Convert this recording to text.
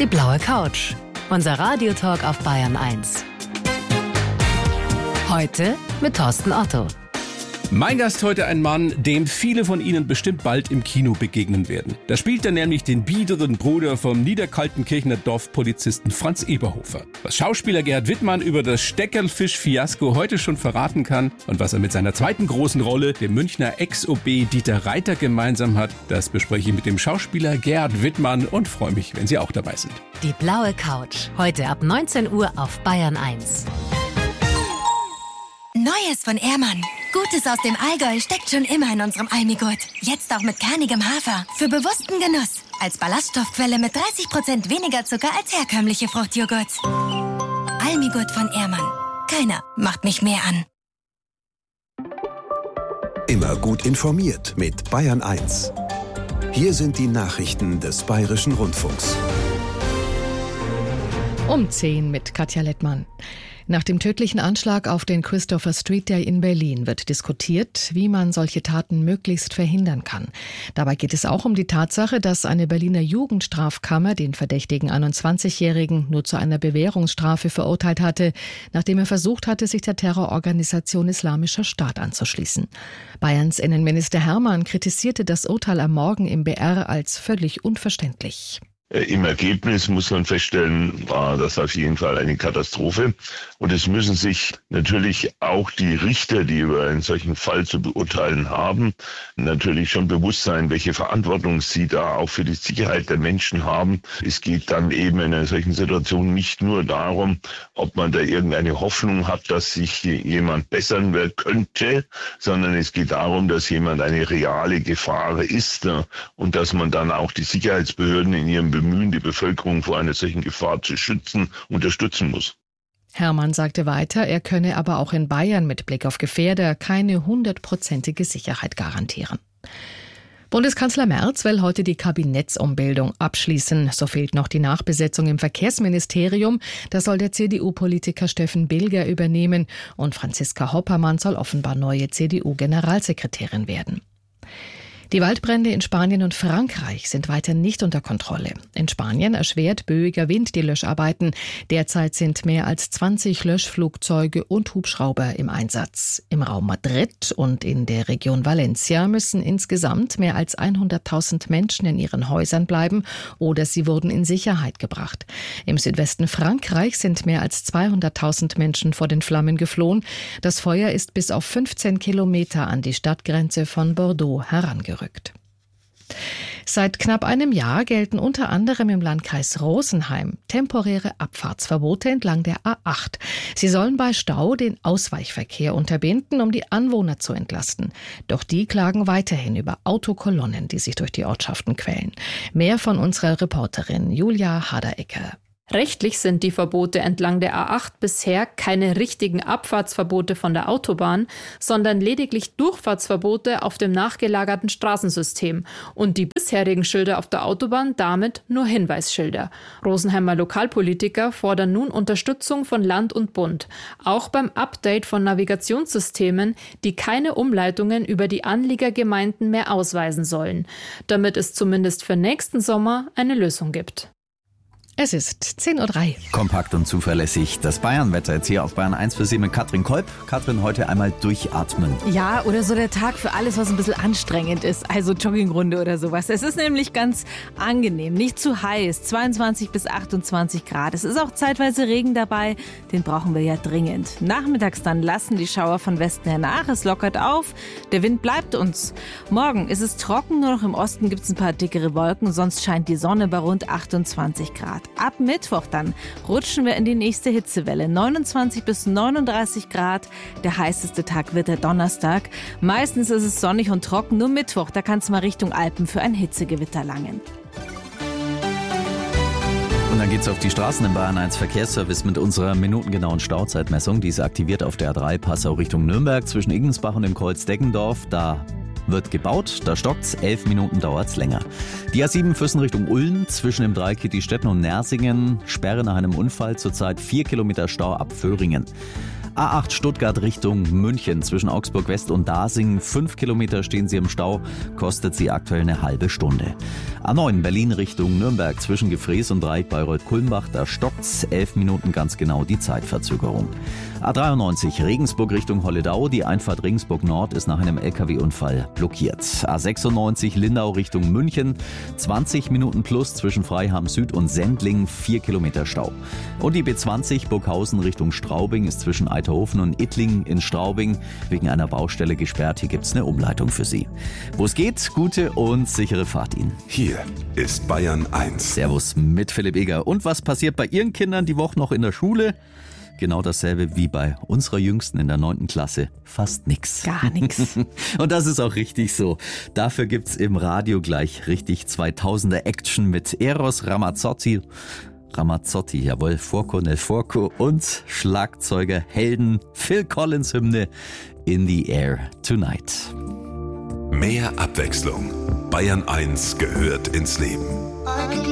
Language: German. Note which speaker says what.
Speaker 1: Die blaue Couch. Unser Radiotalk auf Bayern 1. Heute mit Thorsten Otto.
Speaker 2: Mein Gast heute ein Mann, dem viele von Ihnen bestimmt bald im Kino begegnen werden. Da spielt er nämlich den biederen Bruder vom Niederkaltenkirchener Dorfpolizisten Franz Eberhofer. Was Schauspieler Gerhard Wittmann über das Steckerlfisch-Fiasko heute schon verraten kann und was er mit seiner zweiten großen Rolle, dem Münchner Ex-OB Dieter Reiter, gemeinsam hat, das bespreche ich mit dem Schauspieler Gerhard Wittmann und freue mich, wenn Sie auch dabei sind.
Speaker 1: Die blaue Couch. Heute ab 19 Uhr auf Bayern 1.
Speaker 3: Neues von Ehrmann. Gutes aus dem Allgäu steckt schon immer in unserem Almigurt. Jetzt auch mit kernigem Hafer. Für bewussten Genuss. Als Ballaststoffquelle mit 30% weniger Zucker als herkömmliche Fruchtjoghurts. Almigurt von Ehrmann. Keiner macht mich mehr an.
Speaker 4: Immer gut informiert mit Bayern 1. Hier sind die Nachrichten des Bayerischen Rundfunks.
Speaker 5: Um 10 mit Katja Lettmann. Nach dem tödlichen Anschlag auf den Christopher Street Day in Berlin wird diskutiert, wie man solche Taten möglichst verhindern kann. Dabei geht es auch um die Tatsache, dass eine Berliner Jugendstrafkammer den verdächtigen 21-Jährigen nur zu einer Bewährungsstrafe verurteilt hatte, nachdem er versucht hatte, sich der Terrororganisation Islamischer Staat anzuschließen. Bayerns Innenminister Hermann kritisierte das Urteil am Morgen im BR als völlig unverständlich.
Speaker 6: Im Ergebnis muss man feststellen, war das auf jeden Fall eine Katastrophe. Und es müssen sich natürlich auch die Richter, die über einen solchen Fall zu beurteilen haben, natürlich schon bewusst sein, welche Verantwortung sie da auch für die Sicherheit der Menschen haben. Es geht dann eben in einer solchen Situation nicht nur darum, ob man da irgendeine Hoffnung hat, dass sich jemand bessern könnte, sondern es geht darum, dass jemand eine reale Gefahr ist und dass man dann auch die Sicherheitsbehörden in ihrem Bemühen, die Bevölkerung vor einer solchen Gefahr zu schützen, unterstützen muss.
Speaker 5: Hermann sagte weiter, er könne aber auch in Bayern mit Blick auf Gefährder keine 100%ige Sicherheit garantieren. Bundeskanzler Merz will heute die Kabinettsumbildung abschließen. So fehlt noch die Nachbesetzung im Verkehrsministerium. Das soll der CDU-Politiker Steffen Bilger übernehmen. Und Franziska Hoppermann soll offenbar neue CDU-Generalsekretärin werden. Die Waldbrände in Spanien und Frankreich sind weiter nicht unter Kontrolle. In Spanien erschwert böiger Wind die Löscharbeiten. Derzeit sind mehr als 20 Löschflugzeuge und Hubschrauber im Einsatz. Im Raum Madrid und in der Region Valencia müssen insgesamt mehr als 100.000 Menschen in ihren Häusern bleiben oder sie wurden in Sicherheit gebracht. Im Südwesten Frankreichs sind mehr als 200.000 Menschen vor den Flammen geflohen. Das Feuer ist bis auf 15 Kilometer an die Stadtgrenze von Bordeaux herangerückt. Seit knapp einem Jahr gelten unter anderem im Landkreis Rosenheim temporäre Abfahrtsverbote entlang der A8. Sie sollen bei Stau den Ausweichverkehr unterbinden, um die Anwohner zu entlasten. Doch die klagen weiterhin über Autokolonnen, die sich durch die Ortschaften quälen. Mehr von unserer Reporterin Julia Haderecker.
Speaker 7: Rechtlich sind die Verbote entlang der A8 bisher keine richtigen Abfahrtsverbote von der Autobahn, sondern lediglich Durchfahrtsverbote auf dem nachgelagerten Straßensystem und die bisherigen Schilder auf der Autobahn damit nur Hinweisschilder. Rosenheimer Lokalpolitiker fordern nun Unterstützung von Land und Bund, auch beim Update von Navigationssystemen, die keine Umleitungen über die Anliegergemeinden mehr ausweisen sollen, damit es zumindest für nächsten Sommer eine Lösung gibt.
Speaker 5: Es ist 10.03 Uhr.
Speaker 8: Kompakt und zuverlässig. Das Bayernwetter jetzt hier auf Bayern 1 für Sie mit Katrin Kolb. Katrin, heute einmal durchatmen.
Speaker 9: Ja, oder so der Tag für alles, was ein bisschen anstrengend ist. Also Joggingrunde oder sowas. Es ist nämlich ganz angenehm. Nicht zu heiß. 22 bis 28 Grad. Es ist auch zeitweise Regen dabei. Den brauchen wir ja dringend. Nachmittags dann lassen die Schauer von Westen her nach. Es lockert auf. Der Wind bleibt uns. Morgen ist es trocken. Nur noch im Osten gibt es ein paar dickere Wolken. Sonst scheint die Sonne bei rund 28 Grad. Ab Mittwoch dann rutschen wir in die nächste Hitzewelle. 29 bis 39 Grad. Der heißeste Tag wird der Donnerstag. Meistens ist es sonnig und trocken. Nur Mittwoch, da kann es mal Richtung Alpen für ein Hitzegewitter langen.
Speaker 8: Und dann geht's auf die Straßen im Bayern 1 Verkehrsservice mit unserer minutengenauen Stauzeitmessung. Die ist aktiviert auf der A3 Passau Richtung Nürnberg zwischen Igensbach und dem Kreuz Deggendorf. Da wird gebaut, da stockt's, 11 Minuten dauert's länger. Die A7 Füssen Richtung Ulm zwischen dem Dreieck Kittistetten und Nersingen, Sperre nach einem Unfall, zurzeit 4 Kilometer Stau ab Föhringen. A8 Stuttgart Richtung München zwischen Augsburg West und Dasing. 5 Kilometer stehen Sie im Stau, kostet Sie aktuell eine halbe Stunde. A9 Berlin Richtung Nürnberg zwischen Gefrees und Dreieck Bayreuth-Kulmbach. Da stockt's 11 Minuten ganz genau die Zeitverzögerung. A93 Regensburg Richtung Holledau. Die Einfahrt Regensburg Nord ist nach einem LKW-Unfall blockiert. A96 Lindau Richtung München. 20 Minuten plus zwischen Freiham Süd und Sendling. 4 Kilometer Stau. Und die B20 Burghausen Richtung Straubing ist zwischen Eiterhofen und Ittlingen in Straubing wegen einer Baustelle gesperrt. Hier gibt's eine Umleitung für Sie. Wo es geht, gute und sichere Fahrt Ihnen.
Speaker 4: Hier ist Bayern 1.
Speaker 8: Servus mit Philipp Eger. Und was passiert bei Ihren Kindern die Woche noch in der Schule? Genau dasselbe wie bei unserer Jüngsten in der 9. Klasse. Fast nix.
Speaker 9: Gar nichts.
Speaker 8: Und das ist auch richtig so. Dafür gibt's im Radio gleich richtig 2000er Action mit Eros Ramazzotti, jawohl, Forco nel Forco und Schlagzeuger Helden Phil Collins Hymne In the Air Tonight.
Speaker 4: Mehr Abwechslung. Bayern 1 gehört ins Leben.